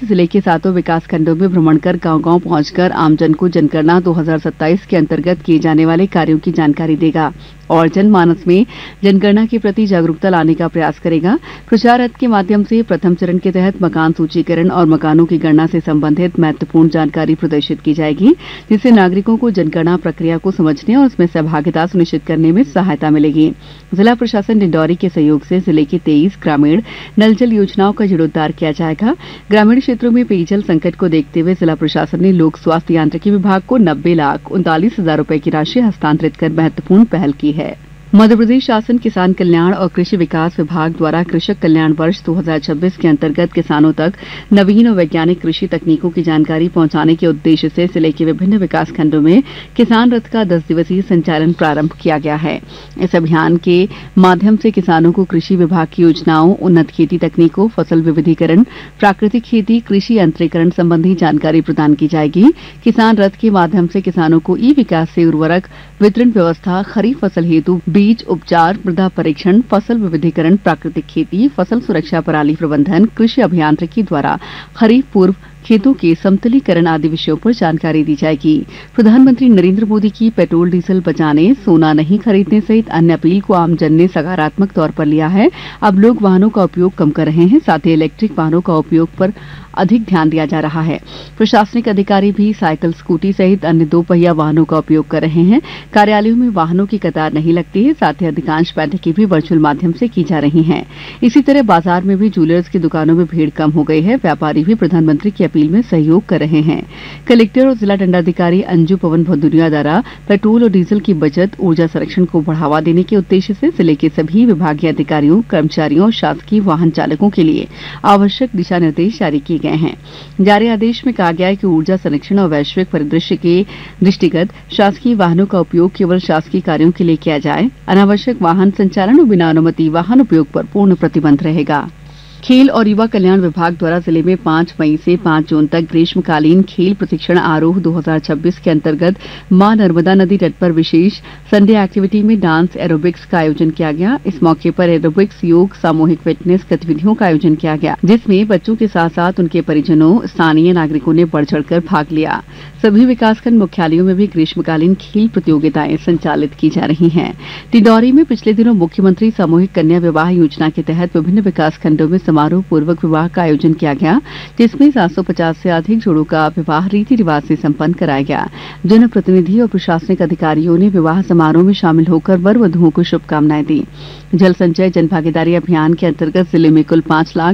जिले के 7 विकास खंडों में भ्रमण कर गांव-गांव पहुंचकर आमजन को जनगणना 2027 के अंतर्गत किए जाने वाले कार्यों की जानकारी देगा और जनमानस में जनगणना के प्रति जागरूकता लाने का प्रयास करेगा। प्रचार रथ के माध्यम से प्रथम चरण के तहत मकान सूचीकरण और मकानों की गणना से संबंधित महत्वपूर्ण जानकारी प्रदर्शित की जाएगी, जिससे नागरिकों को जनगणना प्रक्रिया को समझने और उसमें सहभागिता सुनिश्चित करने में सहायता मिलेगी। जिला प्रशासन डिंडौरी के सहयोग से जिले की 23 ग्रामीण नल जल योजनाओं का जीर्णोद्धार किया जाएगा। ग्रामीण क्षेत्रों में पेयजल संकट को देखते हुए जिला प्रशासन ने लोक स्वास्थ्य यांत्रिकी विभाग को 90,39,000 रुपए की राशि हस्तांतरित कर महत्वपूर्ण पहल की है। मध्य प्रदेश शासन किसान कल्याण और कृषि विकास विभाग द्वारा कृषक कल्याण वर्ष 2026 के अंतर्गत किसानों तक नवीन और वैज्ञानिक कृषि तकनीकों की जानकारी पहुंचाने के उद्देश्य से जिले के विभिन्न विकास खंडों में किसान रथ का 10 दिवसीय संचालन प्रारंभ किया गया है। इस अभियान के माध्यम से किसानों को कृषि विभाग की योजनाओं, उन्नत खेती तकनीकों, फसल विविधीकरण, प्राकृतिक खेती, कृषि यंत्रीकरण संबंधी जानकारी प्रदान की जाएगी। किसान रथ के माध्यम से किसानों को ई विकास से उर्वरक वितरण व्यवस्था, खरीफ फसल हेतु बीज उपचार, मृदा परीक्षण, फसल विविधीकरण, प्राकृतिक खेती, फसल सुरक्षा, पराली प्रबंधन, कृषि अभियांत्रिकी द्वारा खरीफ पूर्व खेतों के समतलीकरण आदि विषयों पर जानकारी दी जाएगी। प्रधानमंत्री नरेंद्र मोदी की पेट्रोल डीजल बचाने, सोना नहीं खरीदने सहित अन्य अपील को आमजन ने सकारात्मक तौर पर लिया है। अब लोग वाहनों का उपयोग कम कर रहे हैं, साथ ही इलेक्ट्रिक वाहनों का उपयोग पर अधिक ध्यान दिया जा रहा है। प्रशासनिक अधिकारी भी साइकिल, स्कूटी सहित अन्य 2 पहिया वाहनों का उपयोग कर रहे हैं। कार्यालयों में वाहनों की कतार नहीं लगती है, साथ ही अधिकांश बैठकें भी वर्चुअल माध्यम से की जा रही हैं। इसी तरह बाजार में भी ज्वेलर्स की दुकानों में भीड़ कम हो गई है। व्यापारी भी प्रधानमंत्री की अपील में सहयोग कर रहे हैं। कलेक्टर और जिला दंडाधिकारी अंजू पवन भदौरिया द्वारा पेट्रोल और डीजल की बचत, ऊर्जा संरक्षण को बढ़ावा देने के उद्देश्य से जिले के सभी विभागीय अधिकारियों, कर्मचारियों और शासकीय वाहन चालकों के लिए आवश्यक दिशा निर्देश जारी किए गए हैं। जारी आदेश में कहा गया है कि ऊर्जा संरक्षण और वैश्विक परिदृश्य के दृष्टिगत शासकीय वाहनों का उपयोग केवल शासकीय कार्यों के लिए किया जाए। अनावश्यक वाहन संचालन और बिना अनुमति वाहन उपयोग पर पूर्ण प्रतिबंध रहेगा। खेल और युवा कल्याण विभाग द्वारा जिले में 5 मई से 5 जून तक ग्रीष्मकालीन खेल प्रशिक्षण आरोह 2026 के अंतर्गत मां नर्मदा नदी तट पर विशेष संडे एक्टिविटी में डांस एरोबिक्स का आयोजन किया गया। इस मौके पर एरोबिक्स, योग, सामूहिक फिटनेस गतिविधियों का आयोजन किया गया, जिसमें बच्चों के साथ साथ उनके परिजनों, स्थानीय नागरिकों ने बढ़ चढ़कर भाग लिया। सभी विकासखंड मुख्यालयों में भी ग्रीष्मकालीन खेल प्रतियोगिताएं संचालित की जा रही हैं। डिंडौरी में पिछले दिनों मुख्यमंत्री सामूहिक कन्या विवाह योजना के तहत विभिन्न विकासखंडों में समारोह पूर्वक विवाह का आयोजन किया गया, जिसमें 750 से अधिक जोड़ों का विवाह रीति रिवाज से संपन्न कराया गया। जनप्रतिनिधि और प्रशासनिक अधिकारियों ने विवाह समारोह में शामिल होकर वर वधुओं को शुभकामनाएं दी। जल संचय जन भागीदारी अभियान के अंतर्गत जिले में कुल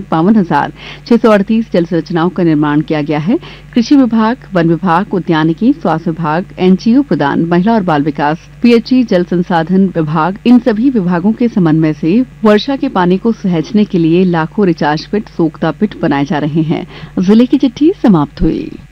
5,52,638 जल संरचनाओं का निर्माण किया गया है। कृषि विभाग, वन विभाग, उद्यानिकी, स्वास्थ्य विभाग, एनजीओ प्रदान, महिला और बाल विकास, पीएचई, जल संसाधन विभाग, इन सभी विभागों के समन्वय से वर्षा के पानी को सहेजने के लिए लाखों रिचार्ज पिट, सोख्ता पिट बनाए जा रहे हैं। जिले की चिट्ठी समाप्त हुई।